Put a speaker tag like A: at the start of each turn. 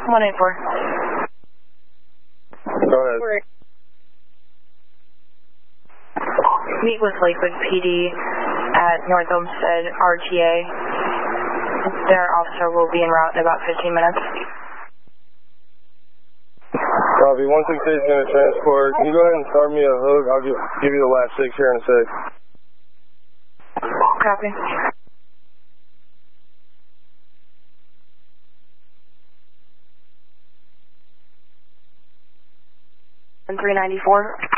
A: 184.
B: Go ahead.
A: Meet with Lakewood PD at North Olmsted RTA. Their officer will be en route in about 15 minutes.
B: Copy. 168 is going to transport. Can you go ahead and start me a hook? I'll give you the last 6 here in a sec.
A: Copy. And 394.